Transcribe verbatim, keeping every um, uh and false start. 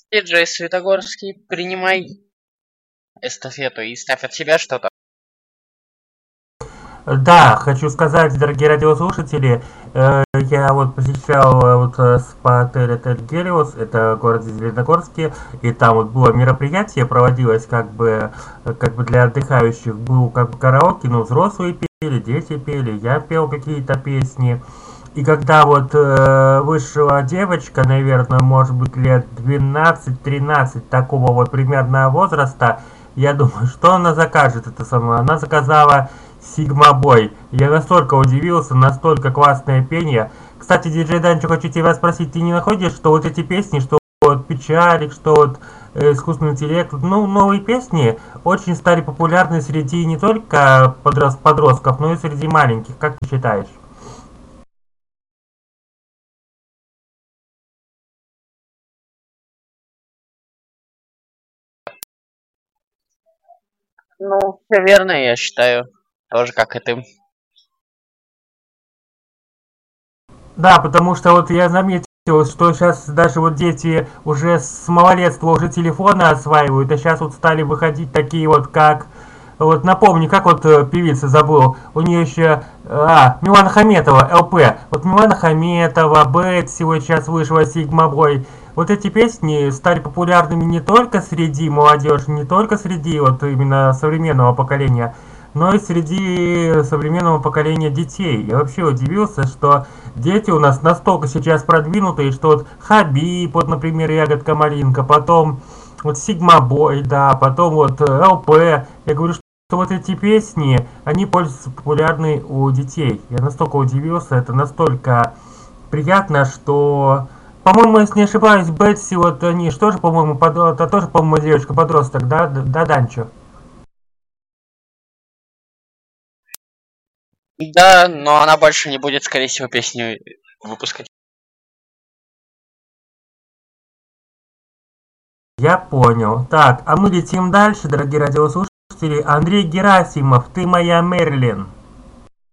Диджей Светогорский, принимай эстафету и ставь от себя что-то. Да, хочу сказать, дорогие радиослушатели, э, я вот посещал э, вот э, спа-отель отель Гелиос, это город Зеленогорске, и там вот было мероприятие, проводилось как бы, э, как бы для отдыхающих, был как бы караоке, ну, взрослые пели, дети пели, я пел какие-то песни. И когда вот э, вышла девочка, наверное, может быть, лет двенадцать-тринадцать, такого вот примерно возраста, я думаю, что она закажет это самое. Она заказала Сигма Бой. Я настолько удивился, настолько классное пение. Кстати, диджей Данчо, хочу тебя спросить, ты не находишь, что вот эти песни, что вот Печалик, что вот э, искусственный интеллект, ну, новые песни очень стали популярны среди не только подрос- подростков, но и среди маленьких, как ты считаешь? Ну, все верно, я считаю. Тоже как и ты. Да, потому что вот я заметил, что сейчас даже вот дети уже с малолетства уже телефоны осваивают, а сейчас вот стали выходить такие вот как... Вот напомни, как вот э, певица забыл, у нее еще... А, Милана Хаметова, ЛП. Вот Милана Хаметова, Бетси вот сейчас вышла, Сигма Бой. Вот эти песни стали популярными не только среди молодежи, не только среди вот именно современного поколения, но и среди современного поколения детей. Я вообще удивился, что дети у нас настолько сейчас продвинутые, что вот Хабиб, вот, например, Ягодка Малинка, потом вот Сигма Бой, да, потом вот э, ЛП. Я говорю, что вот эти песни, они пользуются популярны у детей. Я настолько удивился, это настолько приятно, что... По-моему, если не ошибаюсь, Бетси, вот они же тоже, по-моему, под... это тоже, по-моему, девочка-подросток, да, да, Данчо? Да, но она больше не будет, скорее всего, песню выпускать. Я понял. Так, а мы летим дальше, дорогие радиослушатели. Андрей Герасимов, ты моя Мерлин.